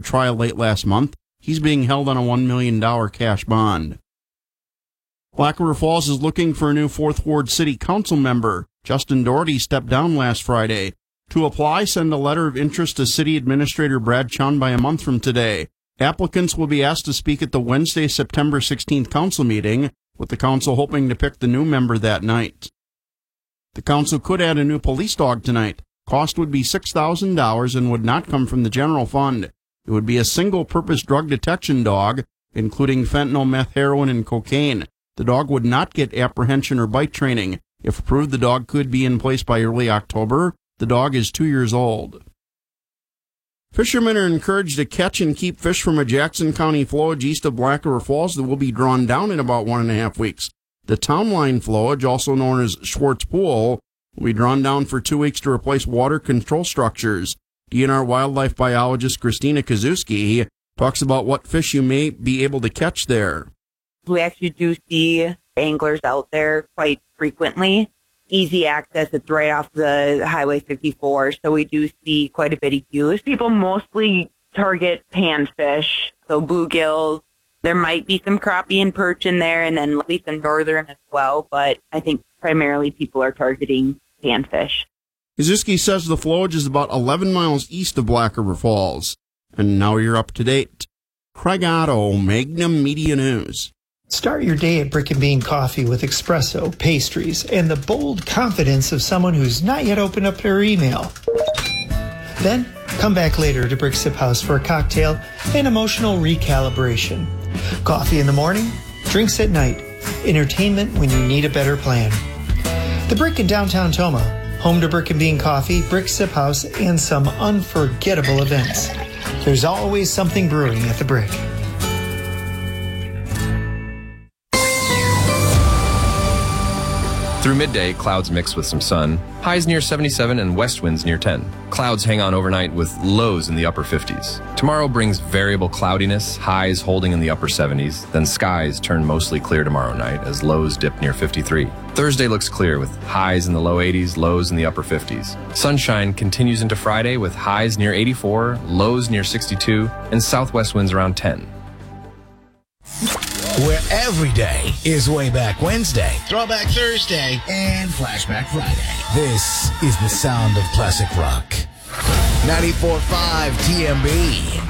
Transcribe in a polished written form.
trial late last month. He's being held on a $1 million cash bond. Black River Falls is looking for a new 4th Ward City Council member. Justin Doherty stepped down last Friday. To apply, send a letter of interest to City Administrator Brad Chun by a month from today. Applicants will be asked to speak at the Wednesday, September 16th council meeting, with the council hoping to pick the new member that night. The council could add a new police dog tonight. Cost would be $6,000 and would not come from the general fund. It would be a single-purpose drug detection dog, including fentanyl, meth, heroin, and cocaine. The dog would not get apprehension or bite training. If approved, the dog could be in place by early October. The dog is 2 years old. Fishermen are encouraged to catch and keep fish from a Jackson County flowage east of Black River Falls that will be drawn down in about 1.5 weeks. The town line flowage, also known as Schwartz Pool, will be drawn down for 2 weeks to replace water control structures. DNR wildlife biologist Christina Kazuski talks about what fish you may be able to catch there. We actually do see anglers out there quite frequently. Easy access, it's right off the Highway 54, so we do see quite a bit of use. People mostly target panfish, so bluegills. There might be some crappie and perch in there, and then at least some northern as well, but I think primarily people are targeting panfish. Kazuski says the flowage is about 11 miles east of Black River Falls. And now you're up to date. Craig Otto, Magnum Media News. Start your day at Brick and Bean Coffee with espresso, pastries, and the bold confidence of someone who's not yet opened up their email. Then, come back later to Brick Sip House for a cocktail and emotional recalibration. Coffee in the morning, drinks at night, entertainment when you need a better plan. The Brick in downtown Toma, home to Brick and Bean Coffee, Brick Sip House, and some unforgettable events. There's always something brewing at the Brick. Through midday, clouds mix with some sun. Highs near 77 and west winds near 10. Clouds hang on overnight with lows in the upper 50s. Tomorrow brings variable cloudiness, highs holding in the upper 70s. Then skies turn mostly clear tomorrow night as lows dip near 53. Thursday looks clear with highs in the low 80s, lows in the upper 50s. Sunshine continues into Friday with highs near 84, lows near 62, and southwest winds around 10. Where every day is Way Back Wednesday, Throwback Thursday, and Flashback Friday. This is the sound of classic rock. 94.5 TMB.